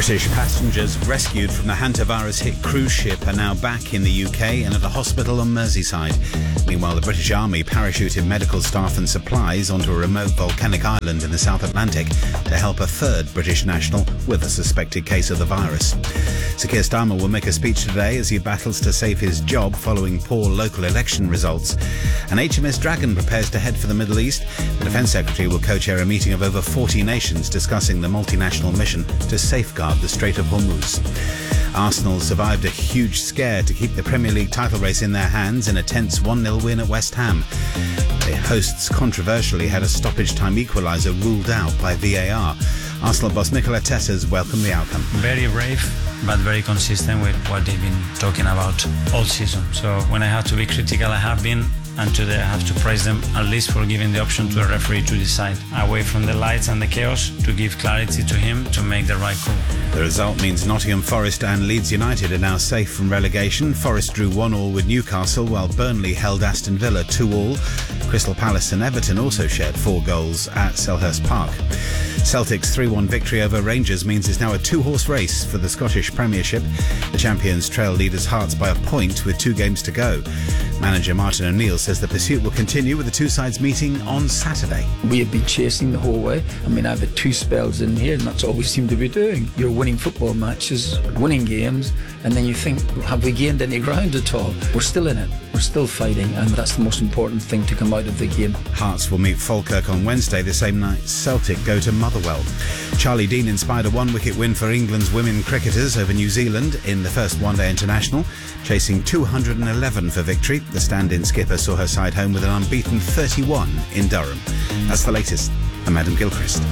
British passengers rescued from the hantavirus-hit cruise ship are now back in the UK and at a hospital on Merseyside. Meanwhile, the British Army parachuted medical staff and supplies onto a remote volcanic island in the South Atlantic to help a third British national with a suspected case of the virus. Sir Keir Starmer will make a speech today as he battles to save his job following poor local election results. And HMS Dragon prepares to head for the Middle East. The Defence Secretary will co-chair a meeting of over 40 nations discussing the multinational mission to safeguard the Strait of Hormuz. Arsenal survived a huge scare to keep the Premier League title race in their hands in a tense 1-0 win at West Ham. The hosts controversially had a stoppage time equaliser ruled out by VAR. Arsenal boss Mikel Arteta's welcomed the outcome. Very brave, but very consistent with what they've been talking about all season. So when I have to be critical, I have been, and today I have to praise them at least for giving the option to a referee to decide, away from the lights and the chaos, to give clarity to him to make the right call. The result means Nottingham Forest and Leeds United are now safe from relegation. Forest drew 1-1 with Newcastle, while Burnley held Aston Villa 2-2. Crystal Palace and Everton also shared 4 goals at Selhurst Park. Celtic's 3-1 victory over Rangers means it's now a 2-horse race for the Scottish Premiership. The champions trail leaders Hearts by a point with 2 games to go. Manager Martin O'Neill says the pursuit will continue with the two sides meeting on Saturday. We have been chasing the whole way. I mean, I've had 2 spells in here and that's all we seem to be doing. You're winning football matches, winning games, and then you think, have we gained any ground at all? We're still in it. We're still fighting, and that's the most important thing to come out of the game. Hearts will meet Falkirk on Wednesday. The same night, Celtic go to Motherwell. Charlie Dean inspired a 1-wicket win for England's women cricketers over New Zealand in the first one-day international, chasing 211 for victory. The stand-in skipper saw her side home with an unbeaten 31 in Durham. That's the latest. I'm Adam Gilchrist.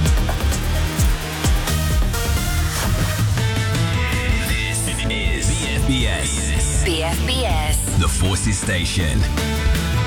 This is BFBS. BFBS. The Forces Station.